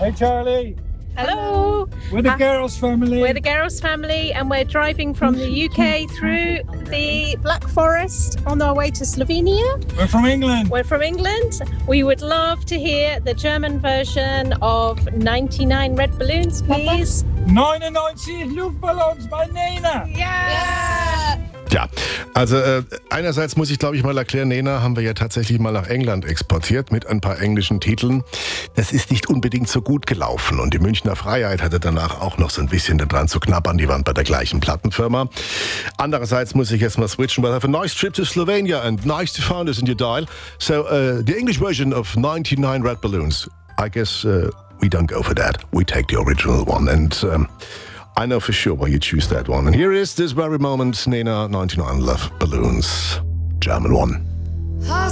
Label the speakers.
Speaker 1: Hey, Charlie.
Speaker 2: Hello.
Speaker 1: We're the Garros family.
Speaker 2: We're the Garros family, and we're driving from the UK through the Black Forest on our way to Slovenia.
Speaker 1: We're from England.
Speaker 2: We're from England. We would love to hear the German version of 99 Red Balloons, please.
Speaker 1: 99 Luftballons bei Nena.
Speaker 2: Yeah.
Speaker 3: Ja, also einerseits muss ich, glaube ich, mal erklären, Nena haben wir ja tatsächlich mal nach England exportiert mit ein paar englischen Titeln. Das ist nicht unbedingt so gut gelaufen und die Münchner Freiheit hatte danach auch noch so ein bisschen daran zu knabbern, die waren bei der gleichen Plattenfirma. Andererseits muss ich jetzt mal switchen, well, have a nice trip to Slovenia and nice to find us in your dial. So, the English version of 99 Red Balloons, I guess we don't go for that. We take the original one and... I know for sure why you choose that one. And here is this very moment, Nena, 99 Love Balloons, German one.